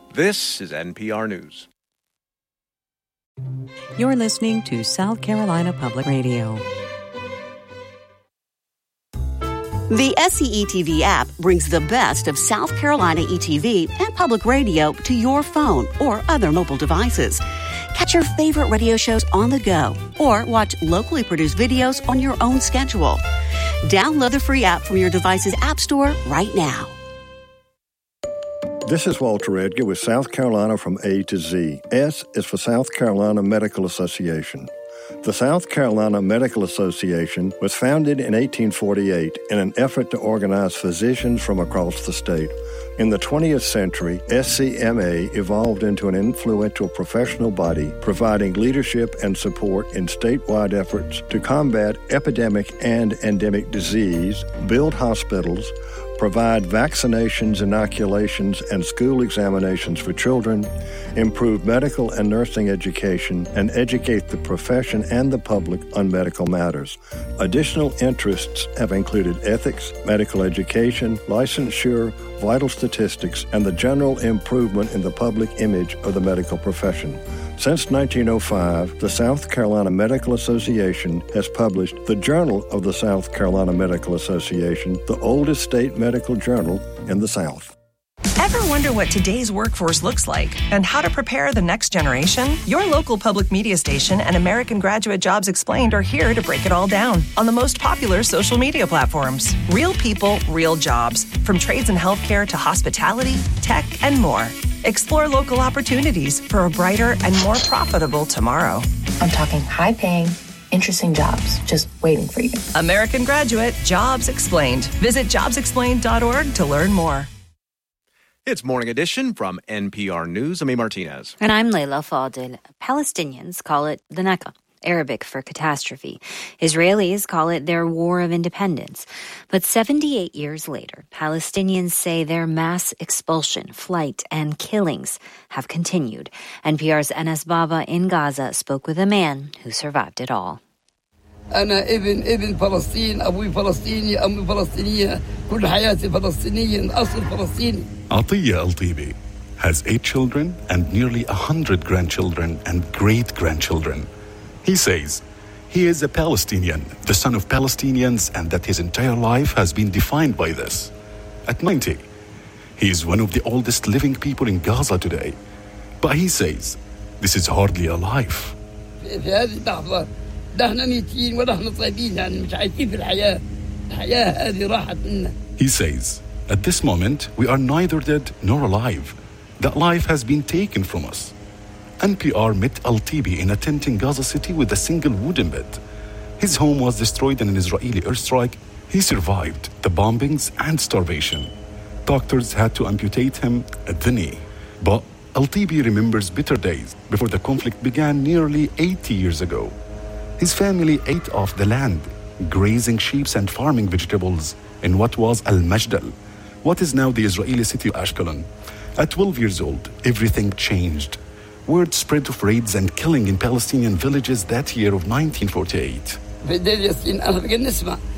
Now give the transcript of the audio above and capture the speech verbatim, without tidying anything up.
This is N P R News. You're listening to South Carolina Public Radio. The S C E T V app brings the best of South Carolina E T V and public radio to your phone or other mobile devices. Catch your favorite radio shows on the go or watch locally produced videos on your own schedule. Download the free app from your device's app store right now. This is Walter Edgar with South Carolina from A to Z. S is for South Carolina Medical Association. The South Carolina Medical Association was founded in eighteen forty-eight in an effort to organize physicians from across the state. In the twentieth century, S C M A evolved into an influential professional body, providing leadership and support in statewide efforts to combat epidemic and endemic disease, build hospitals, provide vaccinations, inoculations, and school examinations for children, improve medical and nursing education, and educate the profession and the public on medical matters. Additional interests have included ethics, medical education, licensure, vital statistics, and the general improvement in the public image of the medical profession. Since nineteen oh five, the South Carolina Medical Association has published the Journal of the South Carolina Medical Association, the oldest state medical journal in the South. Ever wonder what today's workforce looks like and how to prepare the next generation? Your local public media station and American Graduate Jobs Explained are here to break it all down on the most popular social media platforms. Real people, real jobs, from trades and healthcare to hospitality, tech, and more. Explore local opportunities for a brighter and more profitable tomorrow. I'm talking high-paying, interesting jobs just waiting for you. American Graduate Jobs Explained. Visit jobs explained dot org to learn more. It's Morning Edition from N P R News. I'm A. Martinez. And I'm Layla Fadil. Palestinians call it the Nakba, Arabic for catastrophe. Israelis call it their war of independence. But seventy-eight years later, Palestinians say their mass expulsion, flight, and killings have continued. N P R's Anas Baba in Gaza spoke with a man who survived it all. أنا ابن ابن فلسطين أبوي فلسطيني أمي فلسطينية كل حياتي فلسطينية أصل فلسطيني. Atiyah Al-Tibi has eight children and nearly a hundred grandchildren and great-grandchildren. He says he is a Palestinian, the son of Palestinians, and that his entire life has been defined by this. At ninety, he is one of the oldest living people in Gaza today. But he says this is hardly a life. في هذه اللحظة نحن ميتين ونحن طيبين يعني مش عايشين في الحياة. الحياة هذه راحت منا. He says, at this moment, we are neither dead nor alive. That life has been taken from us. N P R met Al-Tibi in a tent in Gaza City with a single wooden bed. His home was destroyed in an Israeli airstrike. He survived the bombings and starvation. Doctors had to amputate him at the knee. But Al-Tibi remembers bitter days before the conflict began nearly eighty years ago. His family ate off the land, grazing sheep and farming vegetables in what was Al-Majdal, what is now the Israeli city of Ashkelon. At twelve years old, everything changed. Word spread of raids and killing in Palestinian villages that year of nineteen forty-eight. في الدير ياسين أنا بقى نسمع